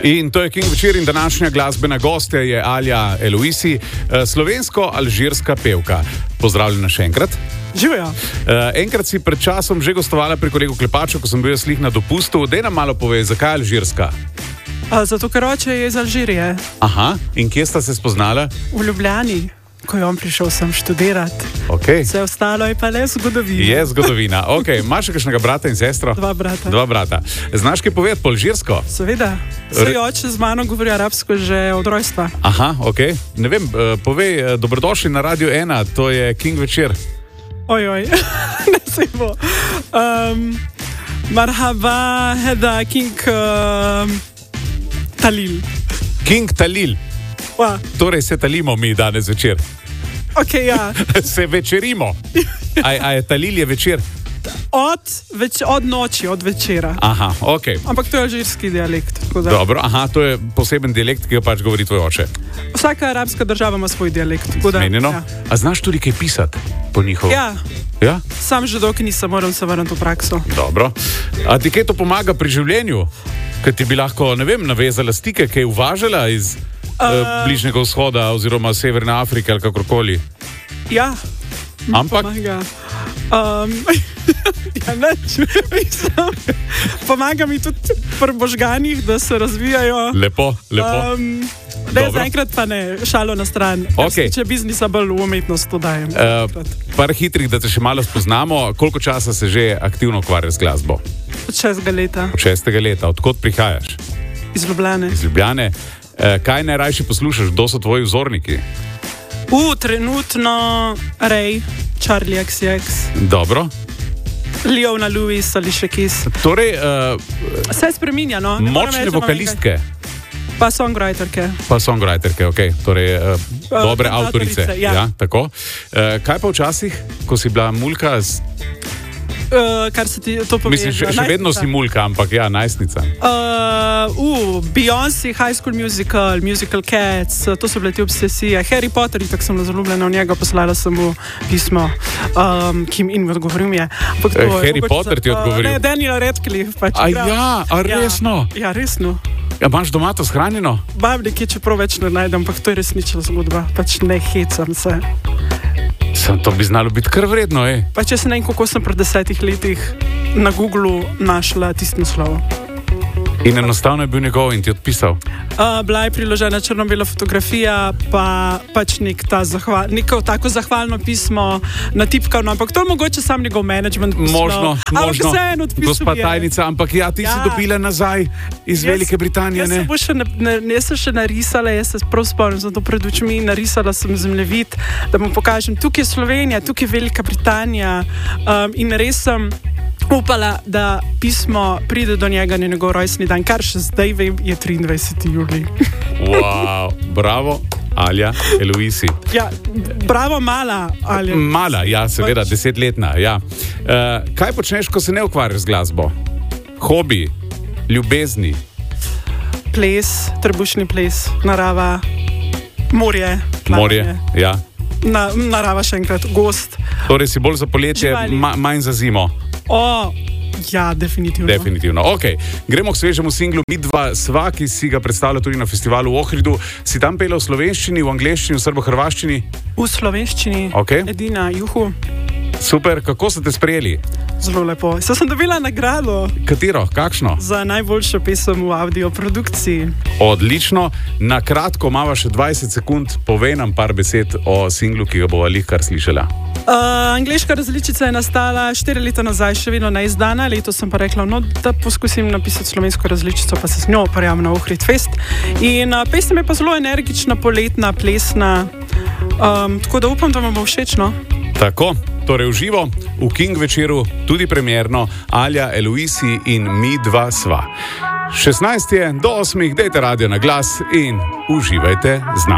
In to je King večer in današnja glasbena gostja je Alja Eluisi, slovensko-alžirska pevka. Pozdravljena še enkrat. Živijo. Enkrat si pred časom že gostovala pri kolegu Klepaču, ko sem bil jaz na dopustu. Dej nam malo pove, zakaj je alžirska? Zato, ker oče je iz Alžirije. Aha, in kje sta se spoznala? V Ljubljani, ko je on prišel sem študirati. Okay. Vse ostalo je pa le zgodovina. Je zgodovina. Okay. Imaš še kakšnega brata in sestro? Dva brata. Dva brata. Znaš kaj povedati po alžirsko? Seveda. Svoj oče z mano govori arabsko že od rojstva. Aha, ok. Ne vem, povej, dobrodošli na Radio 1, to je King večer. Ojoj, ne se bo. Marhaba, heda, King Talil. King Talil. Wow. Torej se talimo mi danes večer. Ok, ja. Se večerimo. A je Talil je večer? Od noči, od večera. Aha, ok. Ampak to je alžirski dialekt. Dobro, aha, to je poseben dialekt, ki ga pač govori tvoj oče. Vsaka arabska država ima svoj dialekt. Zmenjeno. Ja. A znaš tudi kaj pisati po njihovo? Ja. Ja? Sam že dolgo nisem, moram se vrniti v prakso. Dobro. A ti kaj to pomaga pri življenju? Ker ti bi lahko, ne vem, navezala stike, kaj uvažala iz Bližnjega vzhoda oziroma Severne Afrike ali kakorkoli? Ja. Ampak? Pomaga. Ja, neč. Pomaga mi tudi pri možganih, da se razvijajo. Lepo, lepo. Ne, zaenkrat pa ne, šalo na stran. Okay. Če biznisa bolj v umetnost to dajem. Par hitrih, da te še malo spoznamo. Koliko časa se že aktivno ukvarjaš z glasbo? Od 6. leta. Od 6. leta. Odkot prihajaš? Iz Ljubljane. Iz Ljubljane. Kaj najrajši poslušaš? Kdo so tvoji vzorniki? Trenutno Ray, Charlie XCX. Dobro. Leona Lewis ali še kis. Torej, se spreminja, no? Močne vokalistke. Pa songwriterke. Pa songwriterke, ok. Torej, dobre avtorice. Ja, tako. Kaj pa včasih, ko si bila mulka z... Kar se ti to pomeni. Mislim, še vedno si mulka, ampak ja, najstnica. Beyoncé, High School Musical, Musical Cats, to so bile te obsesije. Harry Potter, tako sem bila zaljubljena v njega, poslala sem mu pismo, ki mi odgovoril mi je. Harry Potter ti odgovoril? Ne, Daniel Radcliffe. Pač, resno? Ja, resno. Ja, imaš doma to shranjeno? Bab nekje, čeprav več ne najdem, ampak to je resnična zgodba, pač ne hecam se. To bi znalo biti kar vredno, Pa če se ne vem, kako sem pred 10 letih na Googlu našla tisto naslov. In enostavno je bil njegov in ti odpisal? Bila je priložena črno-bela fotografija, pa pač neko tako zahvalno pismo natipkano, ampak to je mogoče sam njegov management pismo. Možno. Ampak vseeno odpisuje. Gospa tajnica, ampak ja, ti si dobila nazaj iz Velike Britanije, ne? Jaz sem še narisala, jaz se prav spomnim, zato pred očmi narisala sem zemljevid, da mu pokažem, tukaj je Slovenija, tukaj je Velika Britanija, in res sem upala, da pismo pride do njega na njegov rojstni dan, kar še zdaj vem, je 23. julij. Wow, bravo, Alja Eluisi. Ja, bravo, mala Alja. Mala, ja, seveda, 10-letna, ja. Kaj počneš, ko se ne ukvarjaš z glasbo? Hobi, ljubezni? Ples, trebušni ples, narava, morje. Morje, ja. Narava še enkrat, gost. Torej si bolj za poletje, manj za zimo? Ja, definitivno. Definitivno. Ok, gremo k svežemu singlu Mi dva sva, ki si ga predstavlja tudi na festivalu v Ohridu. Si tam pela v slovenščini, v angleščini, v srbo-hrvaščini? V slovenščini, edina, juhu. Super, kako so te sprejeli? Zelo lepo. Sem dobila nagrado. Katero? Kakšno? Za najboljšo pesem v audioprodukciji. Odlično. Na kratko, imava še 20 sekund, povej nam par besed o singlu, ki ga bova lihkar slišala. Angleška različica je nastala 4 leta nazaj, še vedno neizdana. Letos sem pa rekla, da poskusim napisati slovensko različico, pa se z njo prijavim na Ohrid Fest. In pesem je pa zelo energična, poletna, plesna. Tako da upam, da vam bo všeč, no? Tako, torej v živo, v King večeru, tudi premierno, Alja Eluisi in Mi dva sva. 16 je do 8, dajte radio na glas in uživajte z nami.